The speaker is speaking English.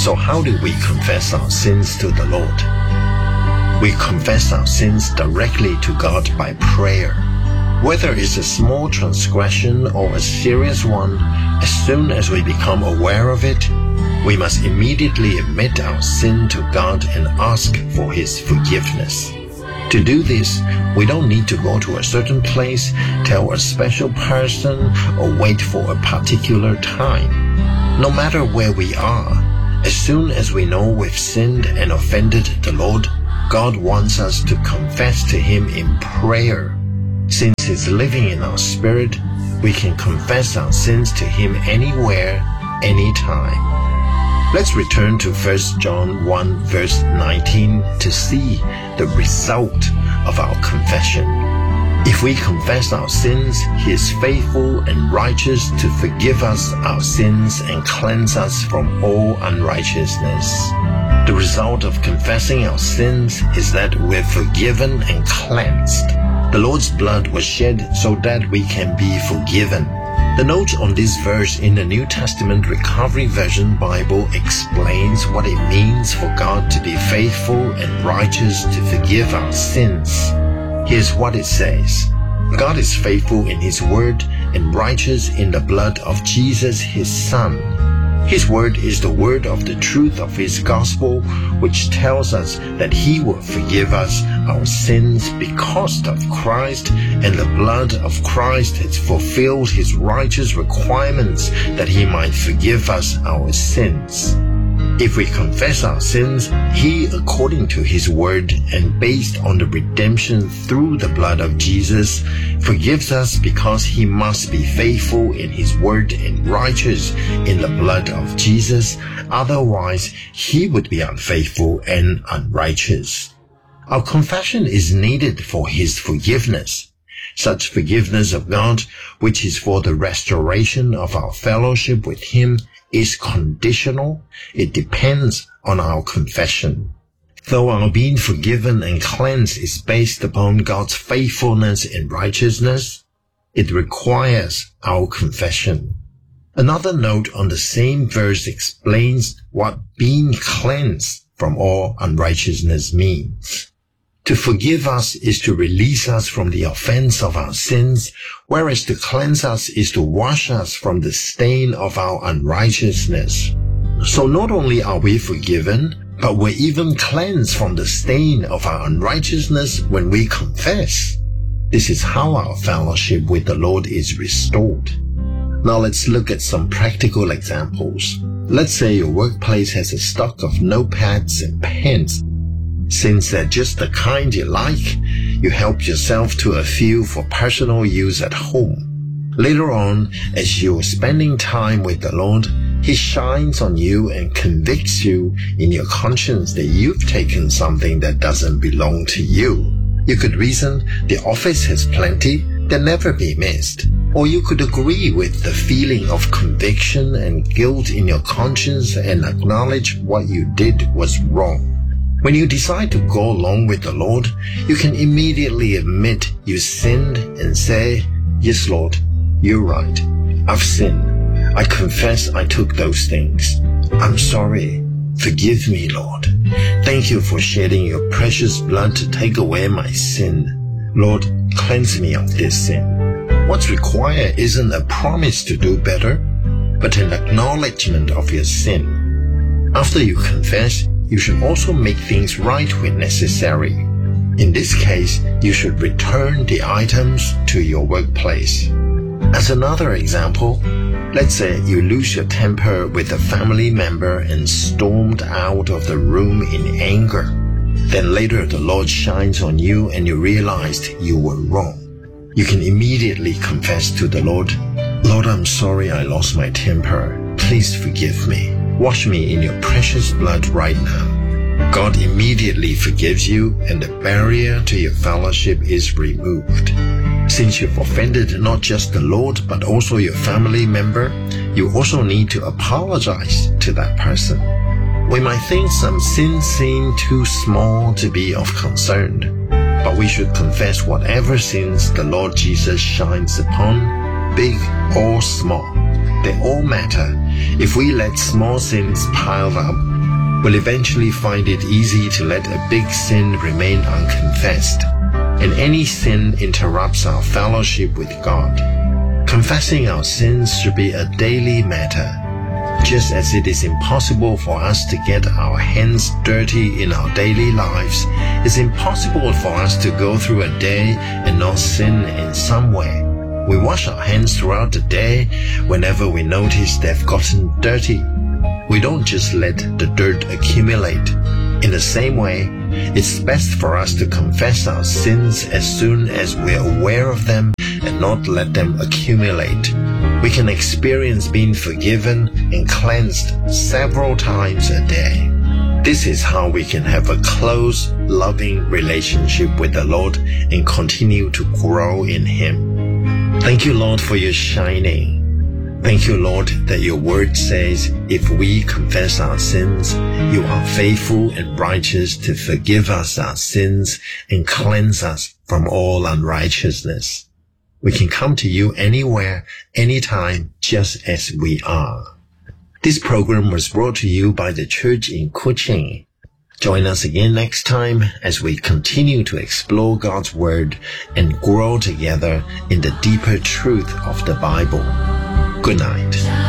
So how do we confess our sins to the Lord? We confess our sins directly to God by prayer. Whether it's a small transgression or a serious one, as soon as we become aware of it, we must immediately admit our sin to God and ask for His forgiveness. To do this, we don't need to go to a certain place, tell a special person, or wait for a particular time. No matter where we are, as soon as we know we've sinned and offended the Lord, God wants us to confess to Him in prayer. Since He's living in our spirit, we can confess our sins to Him anywhere, anytime. Let's return to 1 John 1 verse 19 to see the result of our confession. If we confess our sins, He is faithful and righteous to forgive us our sins and cleanse us from all unrighteousness. The result of confessing our sins is that we're forgiven and cleansed. The Lord's blood was shed so that we can be forgiven. The note on this verse in the New Testament Recovery Version Bible explains what it means for God to be faithful and righteous to forgive our sins. Here's what it says. God is faithful in His word and righteous in the blood of Jesus, His Son. His word is the word of the truth of His gospel, which tells us that He will forgive us our sins because of Christ, and the blood of Christ has fulfilled His righteous requirements that He might forgive us our sins. If we confess our sins, He, according to His word and based on the redemption through the blood of Jesus, forgives us because He must be faithful in His word and righteous in the blood of Jesus. Otherwise, He would be unfaithful and unrighteous. Our confession is needed for His forgiveness. Such forgiveness of God, which is for the restoration of our fellowship with Him, is conditional. It depends on our confession. Though our being forgiven and cleansed is based upon God's faithfulness and righteousness, it requires our confession. Another note on the same verse explains what being cleansed from all unrighteousness means. To forgive us is to release us from the offense of our sins, whereas to cleanse us is to wash us from the stain of our unrighteousness. So not only are we forgiven, but we're even cleansed from the stain of our unrighteousness when we confess. This is how our fellowship with the Lord is restored. Now let's look at some practical examples. Let's say your workplace has a stock of notepads and pens. Since they're just the kind you like, you help yourself to a few for personal use at home. Later on, as you're spending time with the Lord, He shines on you and convicts you in your conscience that you've taken something that doesn't belong to you. You could reason, the office has plenty, they'll never be missed. Or you could agree with the feeling of conviction and guilt in your conscience and acknowledge what you did was wrong. When you decide to go along with the Lord, you can immediately admit you sinned and say, "Yes, Lord, you're right. I've sinned. I confess I took those things. I'm sorry. Forgive me, Lord. Thank you for shedding your precious blood to take away my sin. Lord, cleanse me of this sin." What's required isn't a promise to do better, but an acknowledgement of your sin. After you confess, you should also make things right when necessary. In this case, you should return the items to your workplace. As another example, let's say you lose your temper with a family member and stormed out of the room in anger. Then later the Lord shines on you and you realized you were wrong. You can immediately confess to the Lord, "Lord, I'm sorry I lost my temper. Please forgive me. Wash me in your precious blood right now." God immediately forgives you and the barrier to your fellowship is removed. Since you've offended not just the Lord but also your family member, you also need to apologize to that person. We might think some sins seem too small to be of concern, but we should confess whatever sins the Lord Jesus shines upon, big or small. They all matter. If we let small sins pile up, we'll eventually find it easy to let a big sin remain unconfessed, and any sin interrupts our fellowship with God. Confessing our sins should be a daily matter. Just as it is impossible for us to get our hands dirty in our daily lives, it's impossible for us to go through a day and not sin in some way. We wash our hands throughout the day whenever we notice they've gotten dirty. We don't just let the dirt accumulate. In the same way, it's best for us to confess our sins as soon as we're aware of them and not let them accumulate. We can experience being forgiven and cleansed several times a day. This is how we can have a close, loving relationship with the Lord and continue to grow in Him. Thank you, Lord, for your shining. Thank you, Lord, that your word says, if we confess our sins, you are faithful and righteous to forgive us our sins and cleanse us from all unrighteousness. We can come to you anywhere, anytime, just as we are. This program was brought to you by the church in Kuching. Join us again next time as we continue to explore God's Word and grow together in the deeper truth of the Bible. Good night.